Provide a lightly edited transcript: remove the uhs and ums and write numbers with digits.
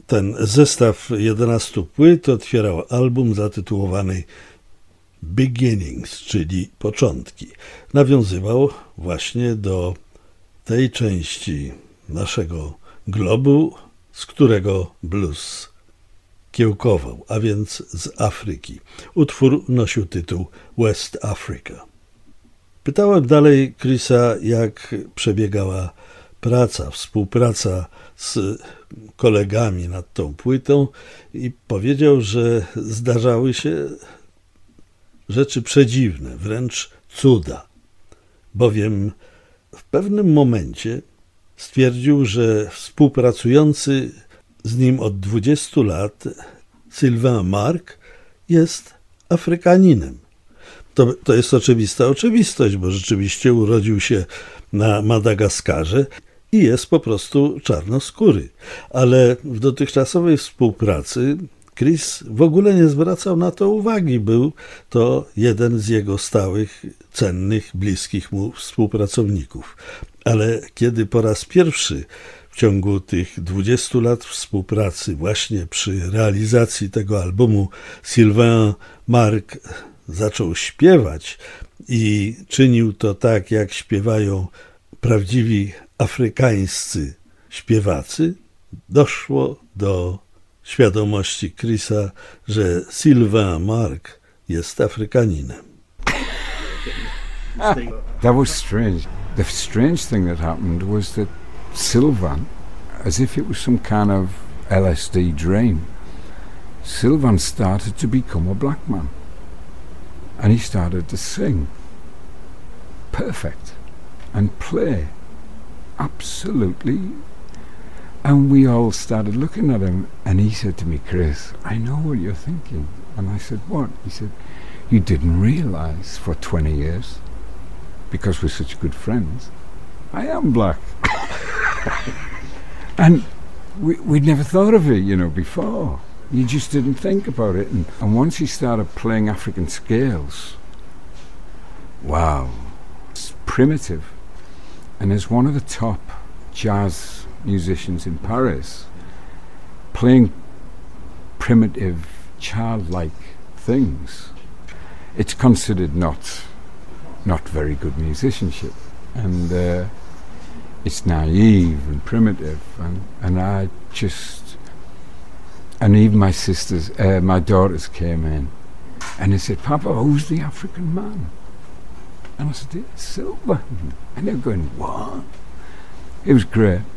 Ten zestaw 11 płyt otwierał album zatytułowany Beginnings, czyli początki. Nawiązywał właśnie do tej części naszego globu, z którego blues kiełkował, a więc z Afryki. Utwór nosił tytuł West Africa. Pytałem dalej Chrisa, jak przebiegała współpraca z kolegami nad tą płytą i powiedział, że zdarzały się rzeczy przedziwne, wręcz cuda, bowiem w pewnym momencie stwierdził, że współpracujący z nim od 20 lat Sylvain Marc jest Afrykaninem. To jest oczywista oczywistość, bo rzeczywiście urodził się na Madagaskarze i jest po prostu czarnoskóry. Ale w dotychczasowej współpracy Chris w ogóle nie zwracał na to uwagi. Był to jeden z jego stałych, cennych, bliskich mu współpracowników. Ale kiedy po raz pierwszy w ciągu tych 20 lat współpracy, właśnie przy realizacji tego albumu, Sylvain Marc zaczął śpiewać i czynił to tak, jak śpiewają prawdziwi afrykańscy śpiewacy, doszło do świadomości Chrisa, że Sylvain Marc jest Afrykaninem. That was strange. The strange thing that happened was that Sylvain, as if it was some kind of LSD dream, Sylvain started to become a black man. And he started to sing perfect and play absolutely. And we all started looking at him, and he said to me, Chris, I know what you're thinking. And I said, what? He said, you didn't realize for 20 years, because we're such good friends, I am black. And we'd never thought of it, before. You just didn't think about it. And once he started playing African scales, wow, it's primitive. And as one of the top jazz musicians in Paris, playing primitive, childlike things, it's considered not very good musicianship. And it's naive and primitive. And I just... And even my daughters came in and they said, Papa, who's the African man? And I said, it's Sylvain. And they were going, what? It was great.